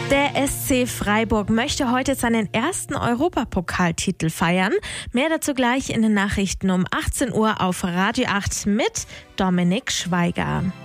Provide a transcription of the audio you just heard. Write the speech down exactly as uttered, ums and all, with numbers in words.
Der S C Freiburg möchte heute seinen ersten Europapokaltitel feiern. Mehr dazu gleich in den Nachrichten um achtzehn Uhr auf Radio acht mit Dominik Schweiger.